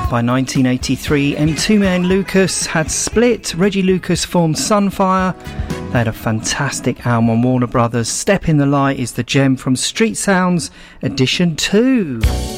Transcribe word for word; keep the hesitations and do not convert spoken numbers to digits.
By nineteen eighty-three, M two Man Lucas had split. Reggie Lucas formed Sunfire. They had a fantastic album on Warner Brothers. Step in the Light is the gem from Street Sounds Edition two.